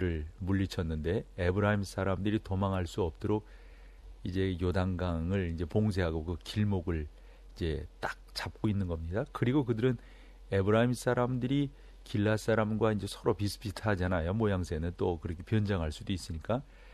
그들을 물리쳤는데 에브라임 사람들이 도망할 수 없도록 이제 요단강을 이제 봉쇄하고 그 길목을 이제 딱 잡고 있는 겁니다. 그리고 그들은 에브라임 사람들이 길앗 사람과 이제 서로 비슷비슷하잖아요. 모양새는 또 그렇게 변장할 수도 있으니까